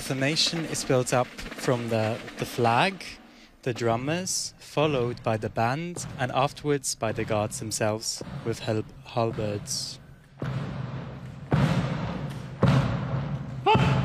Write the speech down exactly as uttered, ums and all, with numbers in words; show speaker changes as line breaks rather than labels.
formation is built up from the, the flag, the drummers, followed by the band, and afterwards by the guards themselves with hal- halberds.